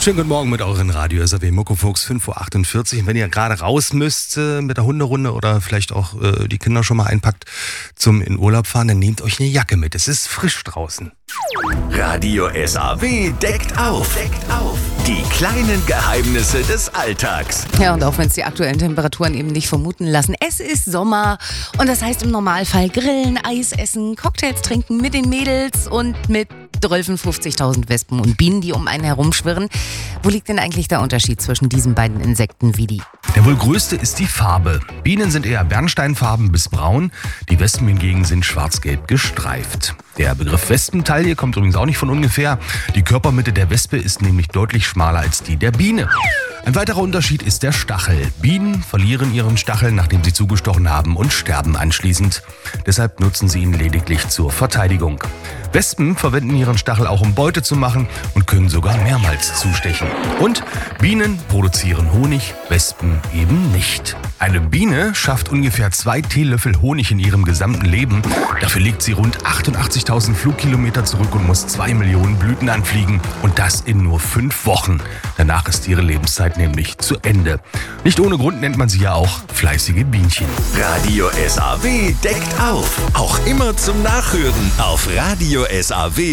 Schönen guten Morgen mit euren Radio SAW Muckofuchs 5.48 Uhr. Wenn ihr gerade raus müsst mit der Hunderunde oder vielleicht auch die Kinder schon mal einpackt zum in Urlaub fahren, dann nehmt euch eine Jacke mit. Es ist frisch draußen. Radio SAW deckt auf. Die kleinen Geheimnisse des Alltags. Ja, und auch wenn es die aktuellen Temperaturen eben nicht vermuten lassen, es ist Sommer und das heißt im Normalfall grillen, Eis essen, Cocktails trinken mit den Mädels und mit 50.000 Wespen und Bienen, die um einen herumschwirren. Wo liegt denn eigentlich der Unterschied zwischen diesen beiden Insekten, Vidi? Der wohl größte ist die Farbe. Bienen sind eher bernsteinfarben bis braun, die Wespen hingegen sind schwarz-gelb gestreift. Der Begriff Wespentaille kommt übrigens auch nicht von ungefähr. Die Körpermitte der Wespe ist nämlich deutlich schmaler als die der Biene. Ein weiterer Unterschied ist der Stachel. Bienen verlieren ihren Stachel, nachdem sie zugestochen haben, und sterben anschließend. Deshalb nutzen sie ihn lediglich zur Verteidigung. Wespen verwenden ihren Stachel auch, um Beute zu machen und können sogar mehrmals zustechen. Und Bienen produzieren Honig, Wespen eben nicht. Eine Biene schafft ungefähr 2 Teelöffel Honig in ihrem gesamten Leben. Dafür legt sie rund 88.000 Flugkilometer zurück und muss 2 Millionen Blüten anfliegen. Und das in nur 5 Wochen. Danach ist ihre Lebenszeit nämlich zu Ende. Nicht ohne Grund nennt man sie ja auch fleißige Bienchen. Radio SAW deckt auf. Auch immer zum Nachhören auf Radio SAW.